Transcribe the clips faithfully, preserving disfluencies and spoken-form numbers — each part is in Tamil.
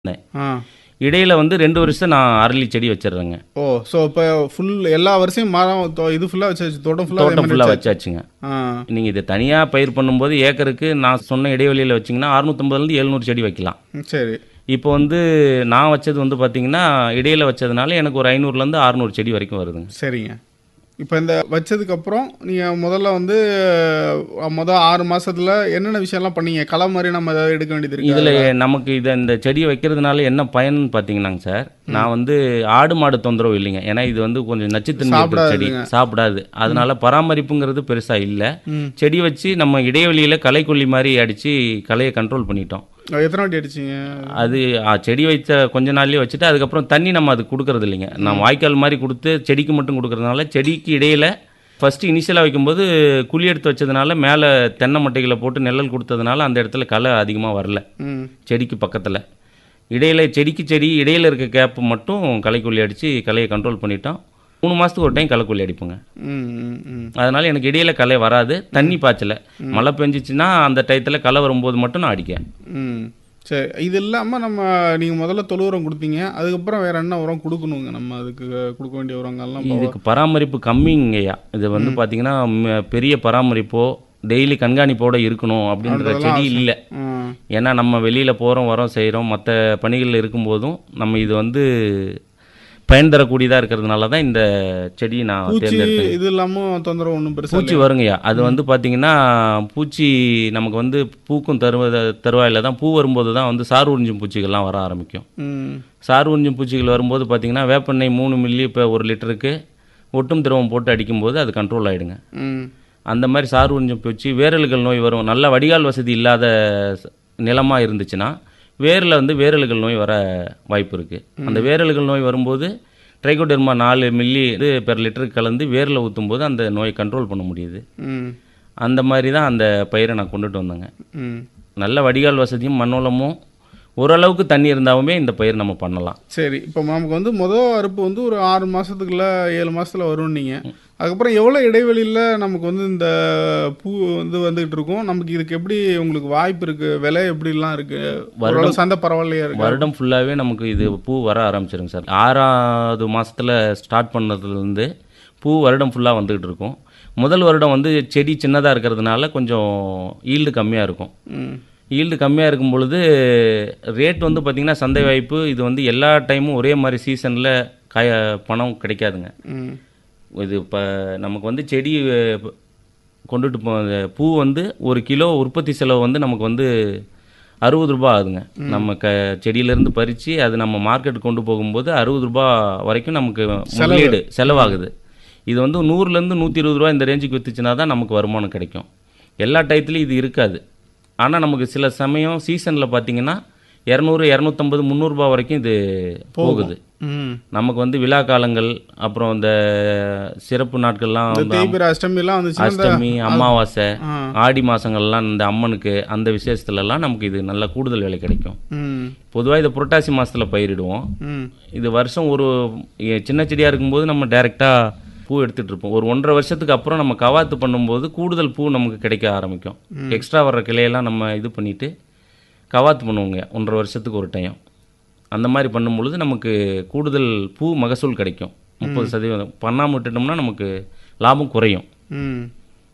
ஆ. இடையில வந்து ரெண்டு வருஷம் நான் அரளி செடி வச்சிடுறேங்க. ஓ! ஸோ இப்போ ஃபுல் எல்லா வருஷமும் மரம் தொ இது ஃபுல்லா வச்சாச்சு. தோட்டம் ஃபுல்லா அதே தோட்டம் மாரி ஃபுல்லா வச்சாச்சு. வச்சாச்சுங்க. ஆ. நீங்க இத தனியா பயிர் பண்ணும்போது ஏக்கருக்கு நான் சொன்ன இடைவெளியில வச்சீங்கன்னா அறுநூற்று ஐம்பதுலேருந்து எழுநூறு செடி வைக்கலாம். ம். சரி. இப்போ வந்து நான் வச்சது வந்து பார்த்தீங்கன்னா, இடையில வச்சதுனால எனக்கு ஒரு ஐநூறுலேருந்து அறுநூறு செடி வரைக்கும் வருதுங்க. சரிங்க. இப்ப இந்த வச்சதுக்கப்புறம் நீங்க முதல்ல வந்து அ மொத ஆறு மாசத்துல என்னென்ன விஷயம்லாம் பண்ணீங்க? களை மாரி நம்ம ஏதாவது எடுக்க வேண்டியது இருக்கா இதில அதுல? நமக்கு இத இந்த செடிய வைக்கிறதுனால என்ன பயன்னு பார்த்தீங்கன்னாங்க சார், நான் வந்து ஆடு, மாடு தொந்தரவு இல்லைங்க. ஏன்னா இது வந்து கொஞ்சம் நச்சுத்தன்மை இருக்கிற செடி. சாப்பிடாதுங்க. சாப்பிடாது. அதனால பராமரிப்புங்கிறது பெருசா இல்ல. ம். செடி வச்சு நம்ம இடைவெளியில களைக்கொல்லி மாரி அடிச்சு களைய கண்ட்ரோல் பண்ணிட்டோம். எத்தன வாட்டி அடிச்சீங்க? அது அ செடி வைத்த கொஞ்ச நாள்லயே வச்சுட்டு, அதுக்கப்புறம் தண்ணி நம்ம அதுக்கு குடுக்கறது இல்லைங்க. நான் வாய்க்கால் மாரி குடுத்து செடிக்கு மட்டும் குடுக்கறதுனால, செடிக்கு இடையில ஃபர்ஸ்ட்டு இனிஷியலா வைக்கும்போது குழி எடுத்து வச்சதுனால, மேல தென்னை மட்டைகள போட்டு நிழல் குடுத்ததுனால, அந்த இடத்துல களை அதிகமா வரல. ம். செடிக்கு பக்கத்துல. இடையில செடிக்கு செடி இடையில இருக்க கேப் மட்டும் களைக்கொல்லி அடிச்சு களைய கண்ட்ரோல் பண்ணிட்டோம். மூணு மாசத்துக்கு ஒரு டைம் களைக்கொல்லி அடிப்போங்க. ம். ம். ம். அதனால எனக்கு இடையில களை வராது. தண்ணி பாய்ச்சல. மழை பெஞ்சுச்சுன்னா, அந்த டயத்துல களை வரும்போது மட்டும் நான் அடிக்கேன். ம். சரி. இது இல்லாம நம்ம நீங்க முதல்ல தொழு உரம் குடுத்தீங்க. அதுக்கப்புறம் வேற என்ன உரம் குடுக்கணுங்க? நம்ம அதுக்கு குடுக்க வேண்டிய உரங்கள்லாம் இப்போ இதுக்கு பராமரிப்பு கம்மிங்கய்யா. இது வந்து பார்த்தீங்கன்னா, ம் பெரிய பராமரிப்போ, டெய்லி கண்காணிப்போட இருக்கணும் அப்படின்ற அப்படின்றதெல்லாம் செடி அவசியம். இல்ல. ம். ஏன்னா நம்ம வெளியில போறோம், வரோம், செய்றோம். மத்த பணிகள்ல இருக்கும்போதும், நம்ம இது வந்து பயன் தரக்கூடியதா இருக்கிறதுனால தான் இந்த செடிய நான் பூச்சி தேர்ந்தெடுத்தேன். இது இல்லாம தொந்தரவு ஒண்ணும் பெருசா பூச்சி இல்லையா? வருங்கய்யா. அது வந்து பார்த்தீங்கன்னா, பூச்சி நமக்கு வந்து பூக்கும் தருவத தருவாயில தான் பூ வரும்போது தான் வந்து சார் உறிஞ்சும் பூச்சிகள்லாம் வர ஆரம்பிக்கும். ம். சார் உறிஞ்சும் பூச்சிகள் வரும்போது பார்த்தீங்கன்னா, வேப்பெண்ணெய் மூணு மில்லி இப்போ ஒரு லிட்டருக்கு ஒட்டும் திரவம் போட்டு அடிக்கும்போது அது கண்ட்ரோல் ஆயிடுங்க. ம். அந்த மாரி சார் உறிஞ்சும் பூச்சி, வேரலுகள் நோய் வரும். நல்ல வடிகால் வசதி இல்லாத ஸ் நிலமா இருந்துச்சுன்னா, வேர்ல வந்து வேரலுகள் நோய் வர வாய்ப்பு இருக்கு. அந்த வேரலுகள் நோய் வரும்போது, ட்ரைகோடெர்மா நாலு மில்லி இது பெர் லிட்டருக்கு கலந்து வேர்ல ஊத்தும்போது அந்த நோய கண்ட்ரோல் பண்ண முடியுது. ம். அந்த மாரி தான் அந்த பயிர நான் கொண்டுட்டு வந்தேங்க. ம். நல்ல வடிகால் வசதியும், மண்ணோளமும் ஓரளவுக்கு தண்ணி இருந்தாவுமே இந்த பயிர் நம்ம பண்ணலாம். சரி. இப்போ நமக்கு வந்து மொத அறுப்பு வந்து ஒரு ஆறு மாசத்துக்குள்ள ஏழு மாசத்துல வரும்னீங்க. அதுக்கப்புறம் எவ்வளோ இடைவெளியில நமக்கு வந்து இந்த பூ வந்து வந்துகிட்டு இருக்கும்? நமக்கு இதுக்கு எப்படி உங்களுக்கு வாய்ப்பு இருக்கு? விலை எப்படிலாம் இருக்கு? ஓரளவு சந்தை பரவாயில்லையா இருக்கா? வருடம் ஃபுல்லாவே நமக்கு இது பூ வர ஆரம்பிச்சிருங்க சார். ஆறாவது மாசத்துல ஸ்டார்ட் பண்ணதுலேருந்து பூ வருடம் ஃபுல்லா வந்துகிட்டு இருக்கும். முதல் வருடம் வந்து செடி சின்னதா இருக்கிறதுனால கொஞ்சம் ஈல்டு கம்மியா இருக்கும். ம். ஈல்டு கம்மியா இருக்கும் பொழுது, ரேட் வந்து பார்த்தீங்கன்னா, சந்தை வாய்ப்பு இது வந்து எல்லா டைமும் ஒரே மாரி சீசன்ல காய பணம் கிடைக்காதுங்க. ம். இது இப்ப நமக்கு வந்து செடி ப கொண்டுட்டு போ பூ வந்து ஒரு கிலோ உற்பத்தி செலவு வந்து நமக்கு வந்து ரூ. அறுபது ஆகுதுங்க. நம்ம க செடியிலேருந்து பறிச்சு அது நம்ம மார்க்கெட்டுக்கு கொண்டு போகும்போது ரூ. அறுபது வரைக்கும் நமக்கு முதலீடு செலவாகுது. இது வந்து நூறுலேருந்து ரூ. நூற்று இருபது இந்த ரேஞ்சுக்கு வித்துச்சுனா தான் நமக்கு வருமானம் கிடைக்கும். எல்லா டயத்துலயும் இது இருக்காது. ஆனா நமக்கு சில சமயம் சீசன்ல பார்த்தீங்கன்னா, இருநூறு, இருநூற்று ஐம்பது, முந்நூறு வரைக்கும் இது போகுது. ம். நமக்கு வந்து விழா காலங்கள், அப்புறம் இந்த சிறப்பு நாட்கள்லாம் இந்த வந்து தேய்பிறை அஷ்டமிலாம் வந்துச்சுன்னா இந்த அஷ்டமி, அமாவாசை, ஆ. ஆடி மாசங்கள்லாம் இந்த அம்மனுக்கு அந்த விசேஷத்துலலாம் நமக்கு இது நல்ல கூடுதல் விலை கிடைக்கும். ம். பொதுவா இத புரட்டாசி மாசத்துல பயிரிடுவோம். ம். இது வருஷம் ஒரு எ சின்ன செடியா இருக்கும்போது நம்ம டைரக்ட்டா பூ எடுத்துட்டு இருப்போம். ஒரு ஒன்றரை வருஷத்துக்கு அப்புறம் நம்ம கவாத்து பண்ணும்போது கூடுதல் பூ நமக்கு கிடைக்க ஆரம்பிக்கும். எக்ஸ்ட்ரா வர்ற கிளையெல்லாம் நம்ம இது பண்ணிட்டு கவாத்து பண்ணுவோங்க ஒன்றரை வருஷத்துக்கு ஒரு டைம். அந்த மாரி பண்ணும்பொழுது நமக்கு கூடுதல் பூ மகசூல் கிடைக்கும். முப்பது சதவீதம் பண்ணாம விட்டுட்டோம்னா நமக்கு லாபம் குறையும். ம்.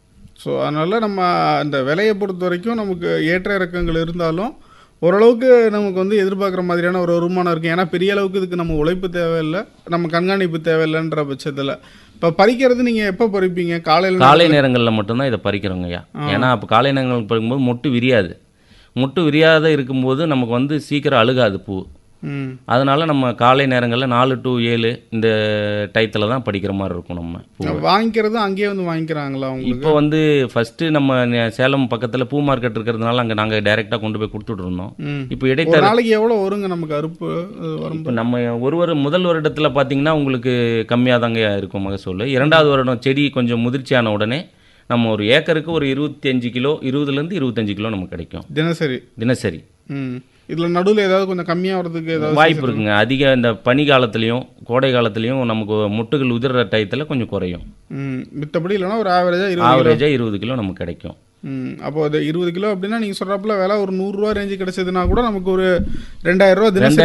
ஸோ அதனால நம்ம அந்த விலையை பொறுத்த வரைக்கும் நமக்கு ஏற்ற இறக்கங்கள் இருந்தாலும் ஓரளவுக்கு நமக்கு வந்து எதிர்பார்க்குற மாதிரியான ஒரு வருமானம் இருக்குது. ஏன்னா பெரிய அளவுக்கு இதுக்கு நம்ம உழைப்பு தேவையில்லை, நம்ம கண்காணிப்பு தேவையில்லைன்ற பட்சத்தில் இப்போ பறிக்கிறது நீங்கள் எப்போ பறிப்பீங்க? காலையில் காலை நேரங்கள்ல மட்டும் தான் இத பறிக்கிறோங்கய்யா. ஏன்னா அப்ப காலை நேரங்கள்ல பறிக்கும்போது மொட்டு விரியாது. மொட்டு விரியாத இருக்கும்போது நமக்கு வந்து சீக்கிரம் அழுகாது பூ. ம். அதனால நம்ம காலை நேரங்கள்ல நாலு டூ ஏழு இந்த டயத்துல தான் பறிக்கிற மாரி இருக்கும் நம்ம பூ. வாங்கிக்கிறது அங்கேயே வந்து வாங்கிக்கிறாங்களா உங்களுக்கு? இப்போ வந்து ஃபர்ஸ்ட்டு நம்ம நெ- சேலம் பக்கத்துல பூ மார்க்கெட் இருக்கிறதுனால அங்க நாங்க டைரக்டா கொண்டு போய் கொடுத்துட்டு இருந்தோம். ம். இப்போ ஒரு இடைத்தர நாளைக்கு எவ்வளோ வருங்க நமக்கு அறுப்பு அது வரும்? இப்போ நம்ம ஒரு ஒரு முதல் வருடத்துல பார்த்தீங்கன்னா உங்களுக்கு கம்மியாக தாங்க இருக்கும் மகசூல். இரண்டாவது வருடம் செடி கொஞ்சம் முதிர்ச்சியான உடனே நம்ம ஒரு ஏக்கருக்கு ஒரு இருபத்தி ஐந்து கிலோ இருபதுலேருந்து இருபத்தஞ்சு கிலோ நமக்கு கிடைக்கும் தினசரி. தினசரி. ம். இதில் நடுவில் ஏதாவது கொஞ்சம் கம்மியாக வரதுக்கு ஏதாவது வாய்ப்பு இருக்குங்க. அதிக இந்த பனி காலத்துலேயும் கோடை காலத்துலேயும் நமக்கு முட்டுகள் உதிர்ற டயத்தில் கொஞ்சம் குறையும். ம். மித்தபடி இல்லைன்னா ஒரு ஆவரேஜாக இருபது கிலோ. ஆவரேஜாக இருபது கிலோ நமக்கு கிடைக்கும். ம். அப்போ அது இருபது கிலோ அப்படின்னா நீங்கள் சொல்கிறப்பல விலை ஒரு நூறுரூவா ரேஞ்சு கிடைச்சதுன்னா கூட நமக்கு ஒரு ரெண்டாயிரம் ரூபா தினசரி